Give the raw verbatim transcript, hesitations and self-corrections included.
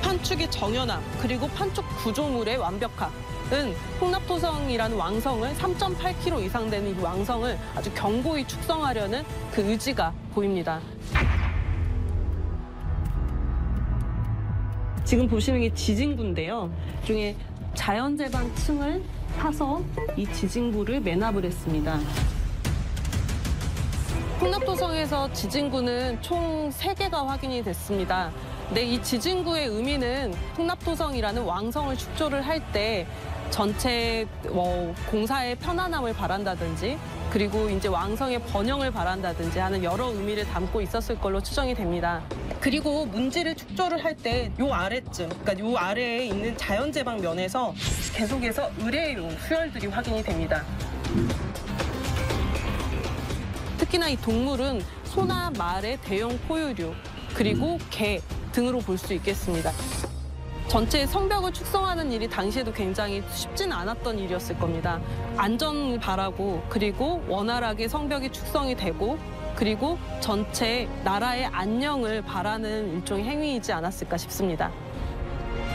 판축의 정연함 그리고 판축 구조물의 완벽함은 홍납토성이라는 왕성을 삼 점 팔 킬로미터 이상 되는 이 왕성을 아주 견고히 축성하려는 그 의지가 보입니다. 지금 보시는 게 지진구인데요. 중에 자연제방층을 파서 이 지진구를 매납을 했습니다. 홍납토성에서 지진구는 총 세 개가 확인이 됐습니다. 근데 이 지진구의 의미는 홍납토성이라는 왕성을 축조를 할 때 전체 뭐 공사의 편안함을 바란다든지 그리고 이제 왕성의 번영을 바란다든지 하는 여러 의미를 담고 있었을 걸로 추정이 됩니다. 그리고 문지를 축조를 할 때 요 아래쯤, 그러니까 요 아래에 있는 자연제방 면에서 계속해서 의뢰용 수열들이 확인이 됩니다. 특히나 이 동물은 소나 말의 대형 포유류, 그리고 개 등으로 볼 수 있겠습니다. 전체 성벽을 축성하는 일이 당시에도 굉장히 쉽지는 않았던 일이었을 겁니다. 안전을 바라고 그리고 원활하게 성벽이 축성이 되고 그리고 전체 나라의 안녕을 바라는 일종의 행위이지 않았을까 싶습니다.